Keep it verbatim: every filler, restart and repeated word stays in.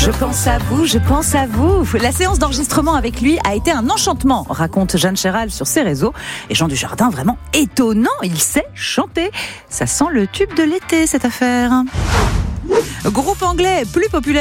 Je pense à vous, je pense à vous. La séance d'enregistrement avec lui a été un enchantement, raconte Jeanne Chéral sur ses réseaux. Et Jean Dujardin, vraiment étonnant, il sait chanter. Ça sent le tube de l'été, cette affaire. Groupe anglais plus populaire